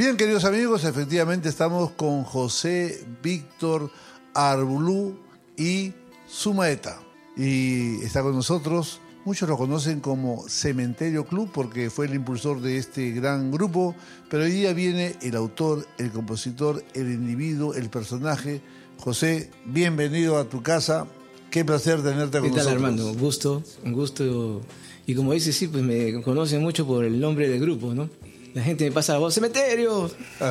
Bien, queridos amigos, efectivamente estamos con José Víctor Arbulú y Sumaeta. Y está con nosotros, muchos lo conocen como Cementerio Club porque fue el impulsor de este gran grupo, pero hoy día viene el autor, el compositor, el individuo, el personaje. José, bienvenido a tu casa. Qué placer tenerte con nosotros. ¿Qué tal, Armando? Un gusto. Y como dices, sí, pues me conocen mucho por el nombre del grupo, ¿no? La gente me pasa la voz, ¡Cementerio!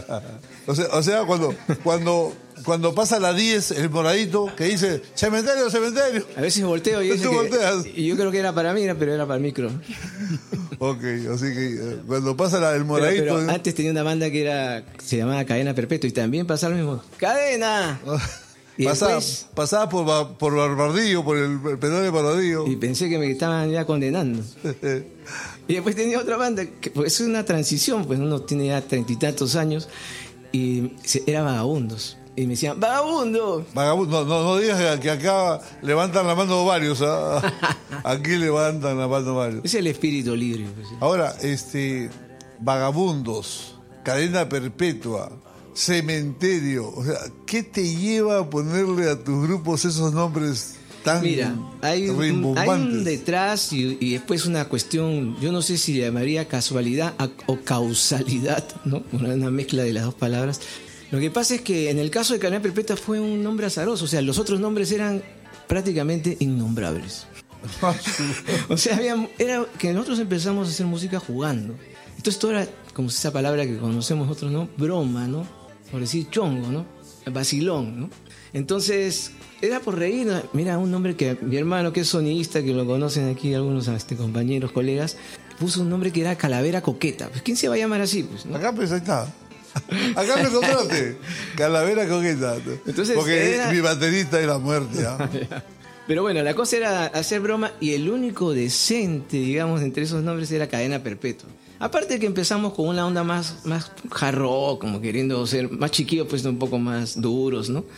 o sea, cuando pasa la 10, el moradito, que dice, ¡Cementerio, cementerio! A veces volteo y y yo creo que era para mí, pero era para el micro. Ok, así que cuando pasa el moradito... Pero antes tenía una banda que se llamaba Cadena Perpetua y también pasaba lo mismo. ¡Cadena! Y pasaba por Barbardillo, por el penal de Barbardillo. Y pensé que me estaban ya condenando. Y después tenía otra banda, que pues, es una transición, pues uno tiene ya 30 y tantos años, y era Vagabundos. Y me decían, ¡Vagabundo! Vagabundo, no digas que acá levantan la mano varios, ¿ah? Aquí levantan la mano varios. Es el espíritu libre. Pues, sí. Ahora, Vagabundos, Cadena Perpetua, Cementerio, o sea, ¿qué te lleva a ponerle a tus grupos esos nombres tan rimbombantes? Hay un detrás y después una cuestión, yo no sé si llamaría casualidad o causalidad, ¿no? Una mezcla de las dos palabras. Lo que pasa es que en el caso de Cadena Perpetua fue un nombre azaroso, o sea, los otros nombres eran prácticamente innombrables. O sea, era que nosotros empezamos a hacer música jugando. Entonces todo era como esa palabra que conocemos nosotros, ¿no? Broma, ¿no? Por decir chongo, ¿no? Vacilón, ¿no? Entonces, era por reír. Mira, un nombre que mi hermano, que es sonidista, que lo conocen aquí algunos compañeros, colegas, puso un nombre que era Calavera Coqueta. Pues, ¿quién se va a llamar así? Pues, ¿no? Acá pues ahí está. Acá me encontraste. Calavera Coqueta. Entonces, porque mi baterista es la muerte, ¿eh? Pero bueno, la cosa era hacer broma y el único decente, digamos, entre esos nombres era Cadena Perpetua. Aparte que empezamos con una onda más hard rock, como queriendo ser más chiquillos, pues un poco más duros, ¿no?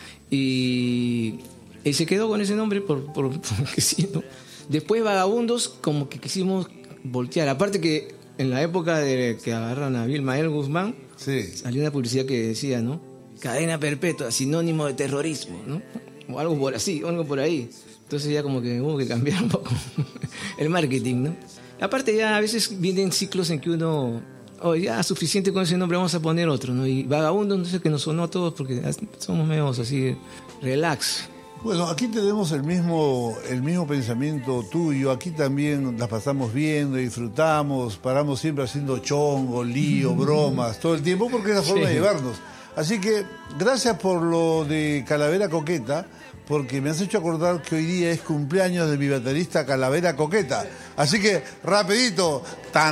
Y se quedó con ese nombre porque sí, ¿no? Después Vagabundos, como que quisimos voltear. Aparte que en la época de que agarran a Vilmael Guzmán, sí, salió una publicidad que decía, ¿no? Cadena Perpetua, sinónimo de terrorismo, ¿no? O algo por ahí. Entonces ya como que hubo que cambiar un poco el marketing, ¿no? Aparte ya a veces vienen ciclos en que uno, ya suficiente con ese nombre, vamos a poner otro, ¿no? Y Vagabundo, no sé, que nos sonó a todos porque somos medio así, relax. Bueno, aquí tenemos el mismo pensamiento tuyo, aquí también las pasamos viendo, disfrutamos, paramos siempre haciendo chongo, lío, bromas, todo el tiempo, porque es la forma de llevarnos. Así que gracias por lo de Calavera Coqueta, porque me has hecho acordar que hoy día es cumpleaños de mi baterista Calavera Coqueta. Así que, rapidito, tan